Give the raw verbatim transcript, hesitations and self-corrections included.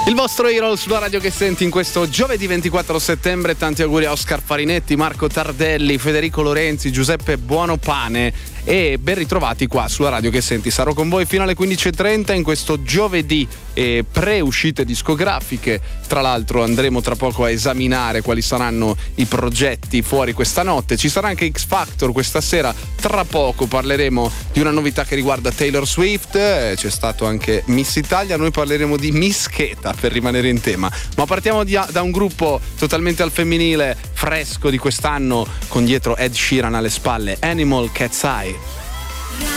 Il vostro Hero sulla radio che senti in questo giovedì ventiquattro settembre. Tanti auguri a Oscar Farinetti, Marco Tardelli, Federico Lorenzi, Giuseppe Buonopane e ben ritrovati qua sulla radio che senti. Sarò con voi fino alle quindici e trenta in questo giovedì eh, pre-uscite discografiche. Tra l'altro andremo tra poco a esaminare quali saranno i progetti fuori questa notte. Ci sarà anche X Factor questa sera. Tra poco parleremo di una novità che riguarda Taylor Swift, eh, c'è stato anche Miss Italia. Noi parleremo di Miss Cheta, per rimanere in tema, ma partiamo di, da un gruppo totalmente al femminile, fresco di quest'anno, con dietro Ed Sheeran alle spalle, Animal Cat's Eye.